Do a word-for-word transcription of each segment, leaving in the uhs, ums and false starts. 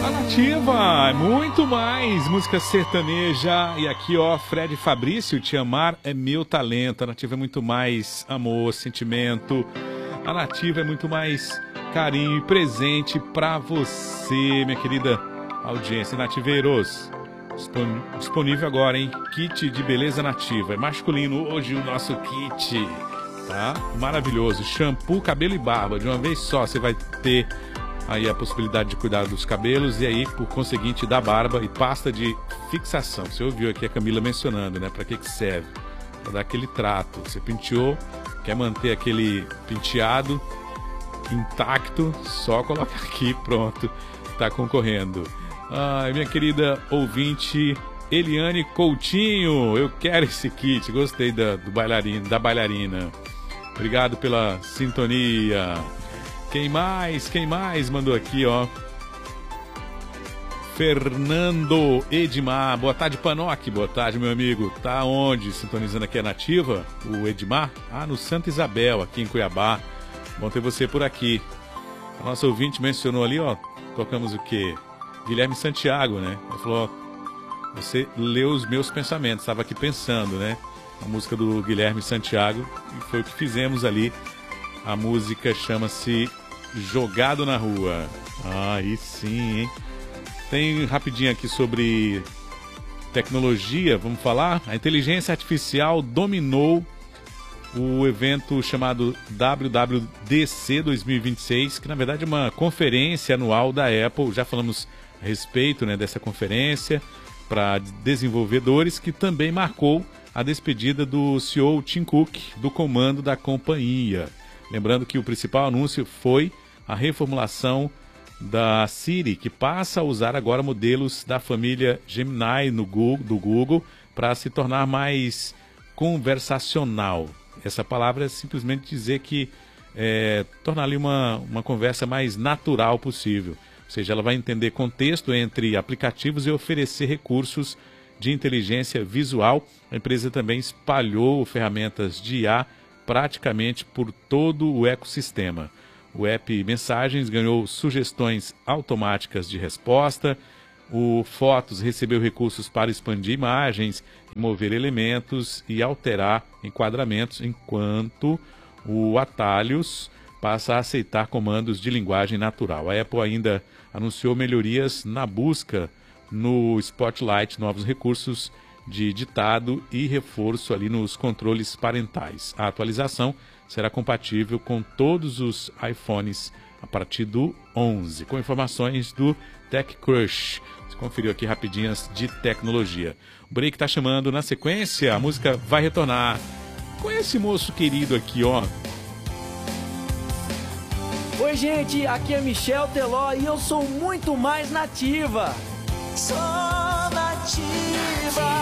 A Nativa, muito mais música sertaneja. E aqui, ó, Fred Fabrício, Te Amar é Meu Talento. A Nativa é muito mais amor, sentimento. A Nativa é muito mais carinho e presente pra você, minha querida audiência. Nativeiros, disponível agora, hein? Kit de beleza nativa. É masculino hoje o nosso kit, tá? Maravilhoso. Shampoo, cabelo e barba. De uma vez só você vai ter aí a possibilidade de cuidar dos cabelos e aí, por conseguinte, da barba e pasta de fixação. Você ouviu aqui a Camila mencionando, né? Para que que serve? Para dar aquele trato. Você penteou, quer manter aquele penteado intacto, só coloca aqui, pronto, tá concorrendo. Ai, minha querida ouvinte Eliane Coutinho, eu quero esse kit, gostei da, do bailarino, da bailarina. Obrigado pela sintonia. Quem mais? Quem mais mandou aqui, ó? Fernando Edmar. Boa tarde, Panoc. Boa tarde, meu amigo. Tá onde? Sintonizando aqui a Nativa? O Edmar? Ah, no Santa Isabel, aqui em Cuiabá. Bom ter você por aqui. A nossa ouvinte mencionou ali, ó. Colocamos o quê? Guilherme Santiago, né? Ele falou, ó, você leu os meus pensamentos. Estava aqui pensando, né? A música do Guilherme Santiago. E foi o que fizemos ali. A música chama-se Jogado na Rua. Ah, aí sim, hein? Tem rapidinho aqui sobre tecnologia, vamos falar? A inteligência artificial dominou o evento chamado W W D C dois mil e vinte e seis, que na verdade é uma conferência anual da Apple. Já falamos a respeito, né, dessa conferência para desenvolvedores, que também marcou a despedida do C E O Tim Cook do comando da companhia. Lembrando que o principal anúncio foi a reformulação da Siri, que passa a usar agora modelos da família Gemini no Google, do Google para se tornar mais conversacional. Essa palavra é simplesmente dizer que é, tornar ali uma, uma conversa mais natural possível. Ou seja, ela vai entender contexto entre aplicativos e oferecer recursos de inteligência visual. A empresa também espalhou ferramentas de I A praticamente por todo o ecossistema. O app Mensagens ganhou sugestões automáticas de resposta. O Fotos recebeu recursos para expandir imagens, remover elementos e alterar enquadramentos, enquanto o Atalhos passa a aceitar comandos de linguagem natural. A Apple ainda anunciou melhorias na busca no Spotlight, novos recursos de ditado e reforço ali nos controles parentais. A atualização será compatível com todos os iPhones a partir do onze, com informações do TechCrush. Você conferiu aqui rapidinhas de tecnologia. O break tá chamando, na sequência a música vai retornar com esse moço querido aqui, ó. Oi, gente, aqui é Michel Teló e eu sou muito mais nativa. Sou nativa.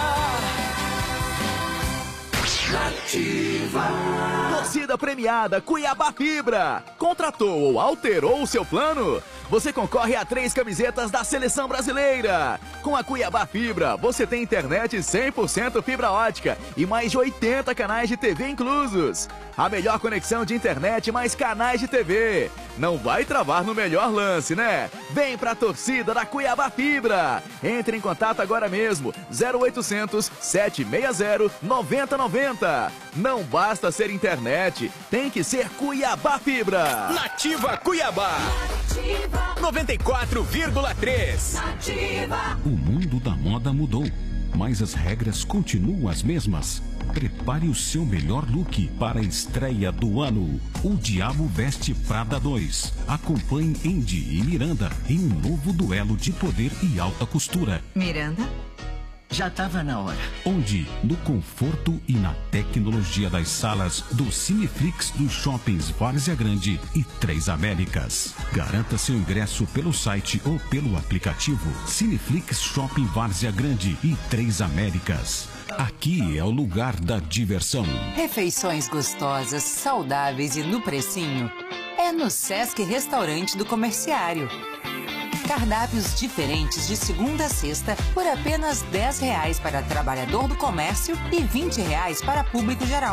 Nativa. Torcida premiada Cuiabá Fibra. Contratou ou alterou o seu plano? Você concorre a três camisetas da Seleção Brasileira. Com a Cuiabá Fibra, você tem internet cem por cento fibra ótica e mais de oitenta canais de T V inclusos. A melhor conexão de internet mais canais de T V. Não vai travar no melhor lance, né? Vem pra torcida da Cuiabá Fibra. Entre em contato agora mesmo. zero oitocentos, sete seis zero, nove zero nove zero. Não basta ser internet, tem que ser Cuiabá Fibra. Nativa Cuiabá. Nativa. noventa e quatro vírgula três. Nativa. O mundo da moda mudou, mas as regras continuam as mesmas. Prepare o seu melhor look para a estreia do ano. O Diabo Veste Prada dois. Acompanhe Andy e Miranda em um novo duelo de poder e alta costura. Miranda? Já estava na hora. Onde? No conforto e na tecnologia das salas do Cineflix dos shoppings Várzea Grande e Três Américas. Garanta seu ingresso pelo site ou pelo aplicativo Cineflix Shopping Várzea Grande e Três Américas. Aqui é o lugar da diversão. Refeições gostosas, saudáveis e no precinho. É no Sesc Restaurante do Comerciário. Cardápios diferentes de segunda a sexta por apenas dez reais para trabalhador do comércio e vinte reais para público geral.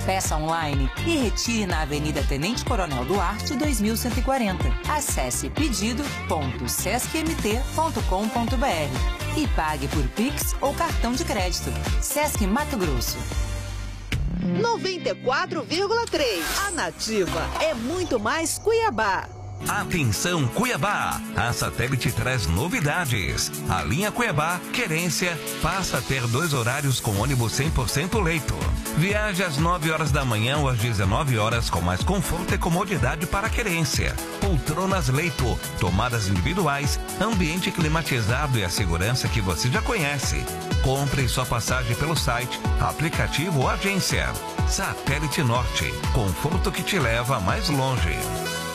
Peça online e retire na Avenida Tenente Coronel Duarte, dois mil cento e quarenta. Acesse pedido ponto sesc m t ponto com ponto b r e pague por Pix ou cartão de crédito. Sesc Mato Grosso. noventa e quatro vírgula três. A Nativa é muito mais Cuiabá. Atenção Cuiabá, a Satélite traz novidades. A linha Cuiabá Querência passa a ter dois horários com ônibus cem por cento leito. Viaje às nove horas da manhã ou às dezenove horas com mais conforto e comodidade para Querência. Poltronas leito, tomadas individuais, ambiente climatizado e a segurança que você já conhece. Compre sua passagem pelo site, aplicativo ou agência. Satélite Norte, conforto que te leva mais longe.